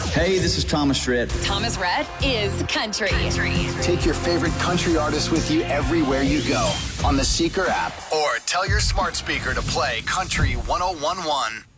Hey, this is Thomas Rhett. Thomas Rhett is country. Take your favorite country artist with you everywhere you go on the Seeker app, or tell your smart speaker to play Country 101.1.